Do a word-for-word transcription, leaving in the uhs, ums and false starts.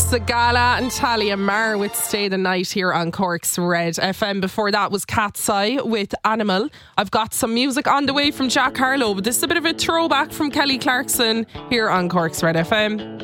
Sagala and Talia Mar with Stay the Night here on Cork's Red F M. Before that was Cat's Eye with Animal. I've got some music on the way from Jack Harlow, but this is a bit of a throwback from Kelly Clarkson here on Cork's Red F M.